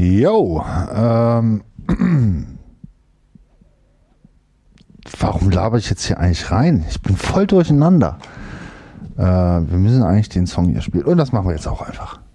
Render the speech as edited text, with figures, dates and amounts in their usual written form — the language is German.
Jo, warum laber ich jetzt hier eigentlich rein? Ich bin voll durcheinander. Wir müssen eigentlich den Song hier spielen. Und das machen wir jetzt auch einfach.